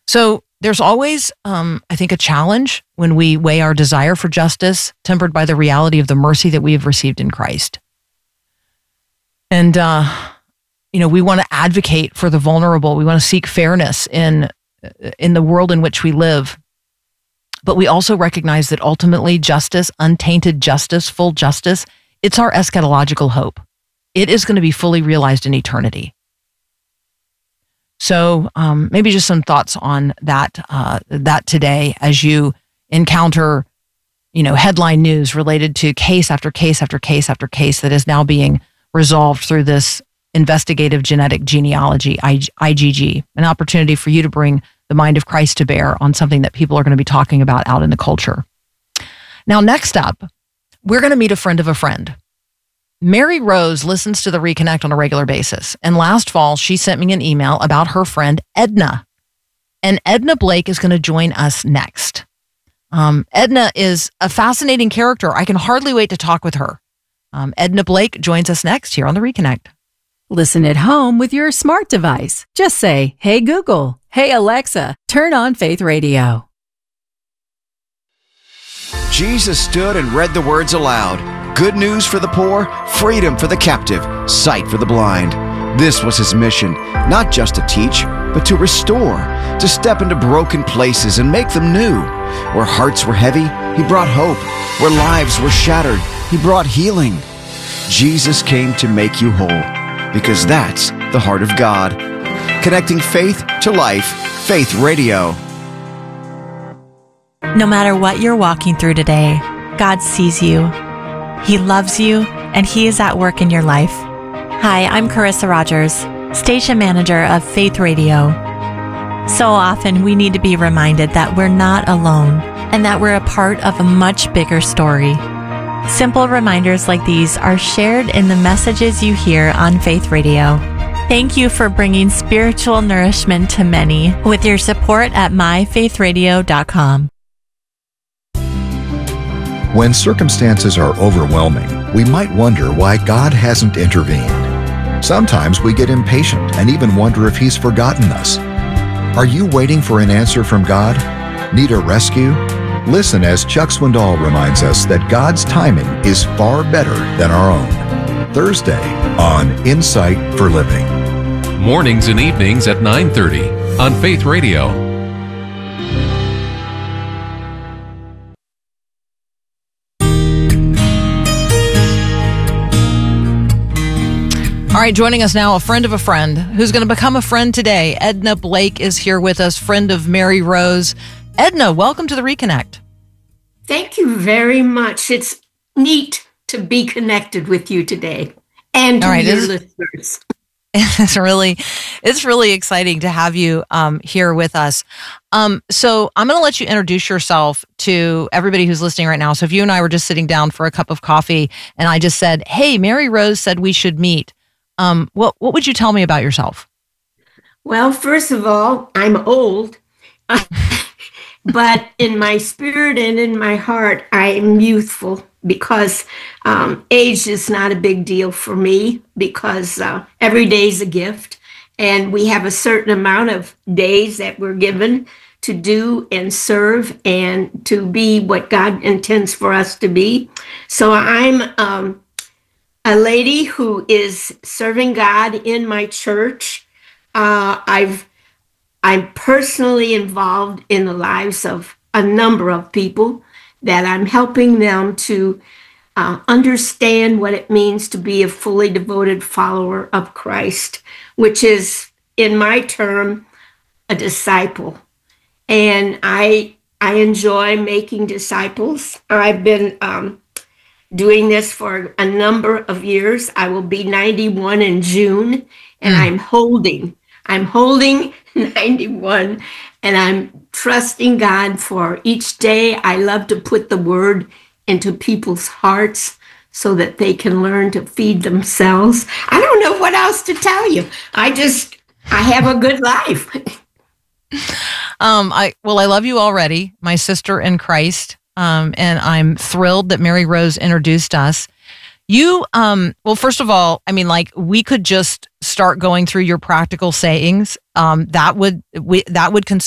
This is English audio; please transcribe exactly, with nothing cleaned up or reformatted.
So there's always, um, I think, a challenge when we weigh our desire for justice, tempered by the reality of the mercy that we have received in Christ. And, uh, you know, we want to advocate for the vulnerable. We want to seek fairness in in the world in which we live. But we also recognize that ultimately justice, untainted justice, full justice, it's our eschatological hope. It is going to be fully realized in eternity. So um, maybe just some thoughts on that uh, that today as you encounter, you know, headline news related to case after case after case after case that is now being resolved through this investigative genetic genealogy, I G G, an opportunity for you to bring the mind of Christ to bear on something that people are going to be talking about out in the culture. Now, next up, we're going to meet a friend of a friend. Mary Rose listens to the Reconnect on a regular basis. And last fall, she sent me an email about her friend, Edna. And Edna Blake is going to join us next. Um, Edna is a fascinating character. I can hardly wait to talk with her. Um, Edna Blake joins us next here on the Reconnect. Listen at home with your smart device. Just say, "Hey Google, hey Alexa, turn on Faith Radio." Jesus stood and read the words aloud. Good news for the poor, freedom for the captive, sight for the blind. This was his mission, not just to teach, but to restore, to step into broken places and make them new. Where hearts were heavy, he brought hope. Where lives were shattered, he brought healing. Jesus came to make you whole, because that's the heart of God. Connecting faith to life, Faith Radio. No matter what you're walking through today, God sees you. He loves you, and He is at work in your life. Hi, I'm Carissa Rogers, station manager of Faith Radio. So often we need to be reminded that we're not alone and that we're a part of a much bigger story. Simple reminders like these are shared in the messages you hear on Faith Radio. Thank you for bringing spiritual nourishment to many with your support at my faith radio dot com. When circumstances are overwhelming, we might wonder why God hasn't intervened. Sometimes we get impatient and even wonder if He's forgotten us. Are you waiting for an answer from God? Need a rescue? Listen as Chuck Swindoll reminds us that God's timing is far better than our own. Thursday on Insight for Living. Mornings and evenings at nine thirty on Faith Radio. All right, joining us now, a friend of a friend who's going to become a friend today. Edna Blake is here with us, friend of Mary Rose. Edna, welcome to the Reconnect. Thank you very much. It's neat to be connected with you today and to All right, your it's, listeners. It's really, it's really exciting to have you um, here with us. Um, so I'm going to let you introduce yourself to everybody who's listening right now. So if you and I were just sitting down for a cup of coffee and I just said, "Hey, Mary Rose said we should meet," Um, what what would you tell me about yourself? Well, first of all, I'm old, but in my spirit and in my heart, I am youthful because um, age is not a big deal for me because uh, every day is a gift, and we have a certain amount of days that we're given to do and serve and to be what God intends for us to be. So I'm um, a lady who is serving God in my church. Uh, I've, I'm personally involved in the lives of a number of people that I'm helping them to uh, understand what it means to be a fully devoted follower of Christ, which is, in my term, a disciple. And I, I enjoy making disciples. I've been um, doing this for a number of years. I will be ninety-one in June, and mm. I'm holding, I'm holding ninety-one, and I'm trusting God for each day. I love to put the word into people's hearts so that they can learn to feed themselves. I don't know what else to tell you. I just, I have a good life. um, I well, I love you already, my sister in Christ. Um, and I'm thrilled that Mary Rose introduced us. You, um, well, first of all, I mean, like, we could just start going through your practical sayings. Um, that would we, that would consume